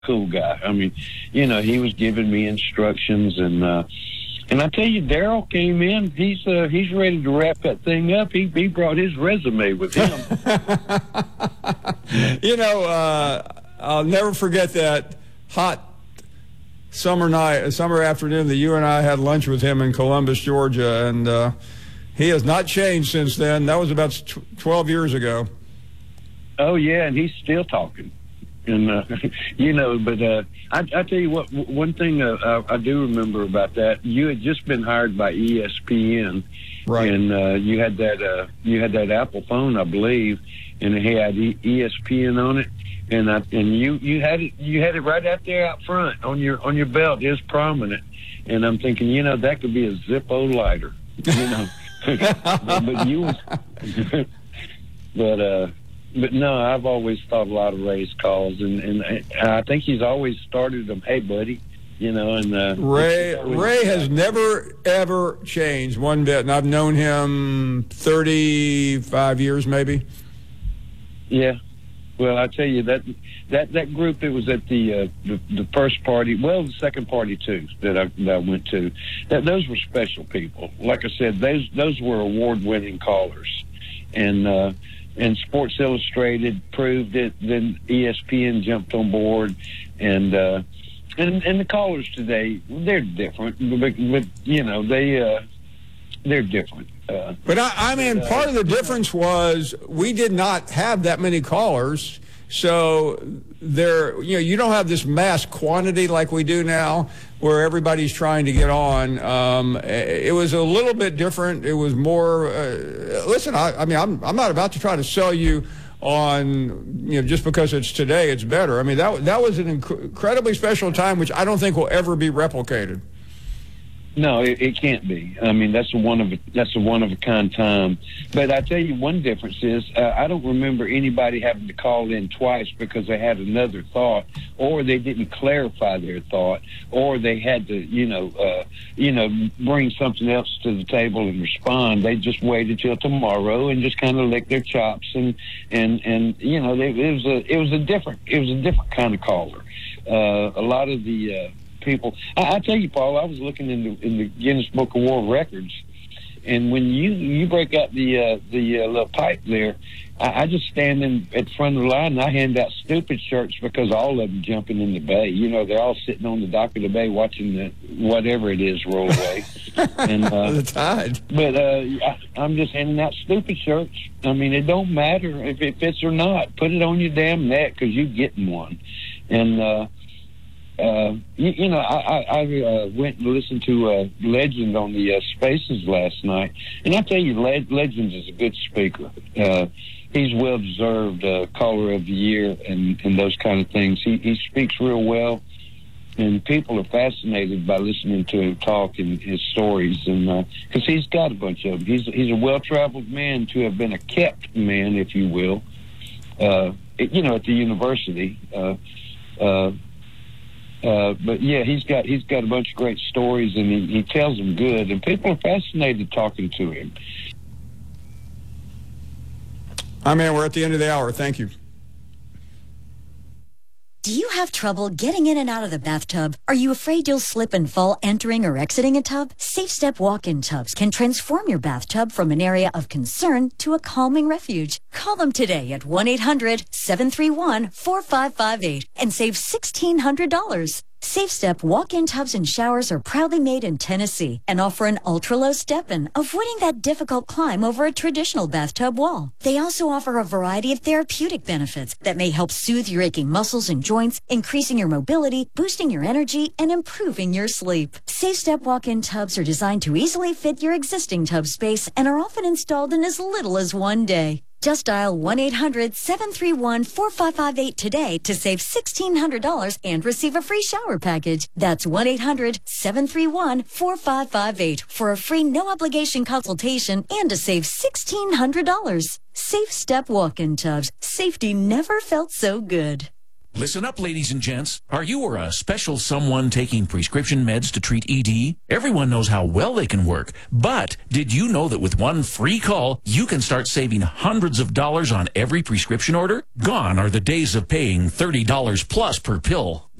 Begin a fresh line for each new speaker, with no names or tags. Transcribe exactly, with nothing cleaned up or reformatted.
cool guy. I mean, you know, he was giving me instructions, and uh, and I tell you, Daryl came in. He's uh, he's ready to wrap that thing up. He he brought his resume with him.
You know, uh, I'll never forget that hot summer night, summer afternoon that you and I had lunch with him in Columbus, Georgia, and uh, he has not changed since then. That was about twelve years ago.
Oh yeah, and he's still talking. And, uh, you know, but uh, I, I tell you what, one thing uh, I, I do remember about that, you had just been hired by E S P N,
right?
And uh, you had that uh, you had that Apple phone, I believe, and it had E S P N on it, and I, and you, you had it you had it right out there out front on your on your belt. It was prominent, and I'm thinking, you know, that could be a Zippo lighter, you know, but, but you was, but. uh But no, I've always thought a lot of Ray's calls, and, and I think he's always started them, hey, buddy, you know. And uh,
Ray Ray has never, ever changed one bit, and I've known him thirty-five years maybe.
Yeah. Well, I tell you, that that, that group, it was at the, uh, the the first party, well, the second party, too, that I, that I went to. That, those were special people. Like I said, those, those were award-winning callers. And, uh, And Sports Illustrated proved it. Then E S P N jumped on board, and uh, and and the callers today, they're different. But, but you know, they uh, they're different. Uh,
but I, I mean,
uh,
part of the difference was we did not have that many callers, so there, you know, you don't have this mass quantity like we do now, where everybody's trying to get on. Um, it was a little bit different. It was more. Uh, listen, I, I mean, I'm I'm not about to try to sell you on, you know, just because it's today, it's better. I mean, that that was an inc- incredibly special time, which I don't think will ever be replicated.
No, it, it can't be. I mean, that's a one of a, that's a one of a kind time. But I tell you, one difference is uh, I don't remember anybody having to call in twice because they had another thought, or they didn't clarify their thought, or they had to, you know, uh, you know, bring something else to the table and respond. They just waited till tomorrow and just kind of licked their chops, and and and you know, they, it was a it was a different it was a different kind of caller. Uh, a lot of the uh, people. I, I tell you, Paul, I was looking in the in the Guinness Book of World Records, and when you you break out the uh, the uh, little pipe there, I, I just stand in at the front of the line and I hand out stupid shirts because all of them jumping in the bay. You know, they're all sitting on the dock of the bay watching the whatever it is roll away. and uh,
the tide.
But uh, I, I'm just handing out stupid shirts. I mean, it don't matter if it fits or not. Put it on your damn neck because you're getting one. And uh, Uh, you, you know, I, I, I uh, went and listened to uh, Legend on the uh, Spaces last night, and I tell you, Le- Legend is a good speaker. Uh, he's well-deserved uh, Caller of the Year and, and those kind of things. He, he speaks real well, and people are fascinated by listening to him talk and his stories, and because uh, he's got a bunch of them. He's, he's a well-traveled man to have been a kept man, if you will, uh, you know, at the university. Uh, uh, Uh, but yeah, he's got he's got a bunch of great stories, and he, he tells them good, and people are fascinated talking to him.
I mean, we're at the end of the hour. Thank you.
Do you have trouble getting in and out of the bathtub? Are you afraid you'll slip and fall entering or exiting a tub? SafeStep walk-in tubs can transform your bathtub from an area of concern to a calming refuge. Call them today at one eight hundred seven three one four five five eight and save sixteen hundred dollars. SafeStep walk-in tubs and showers are proudly made in Tennessee and offer an ultra-low step-in, avoiding that difficult climb over a traditional bathtub wall. They also offer a variety of therapeutic benefits that may help soothe your aching muscles and joints, increasing your mobility, boosting your energy, and improving your sleep. SafeStep walk-in tubs are designed to easily fit your existing tub space and are often installed in as little as one day. Just dial one eight hundred seven three one four five five eight today to save sixteen hundred dollars and receive a free shower package. That's one eight hundred seven three one four five five eight for a free no-obligation consultation and to save sixteen hundred dollars. Safe Step walk-in tubs. Safety never felt so good.
Listen up, ladies and gents. Are you or a special someone taking prescription meds to treat E D? Everyone knows how well they can work, but did you know that with one free call, you can start saving hundreds of dollars on every prescription order? Gone are the days of paying thirty dollars plus per pill.